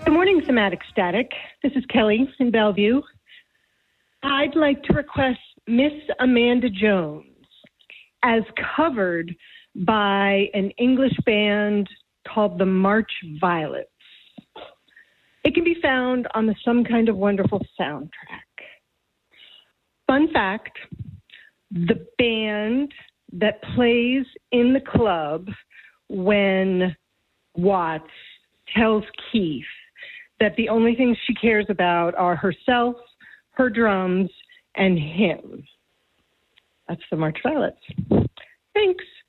Good morning, Thematic Static. This is Kelly in Bellevue. I'd like to request Miss Amanda Jones as covered by an English band called the March Violets. It can be found on the Some Kind of Wonderful soundtrack. Fun fact, the band that plays in the club when Watts tells Keith that the only things she cares about are herself, her drums, and him. That's the March Violets. Thanks.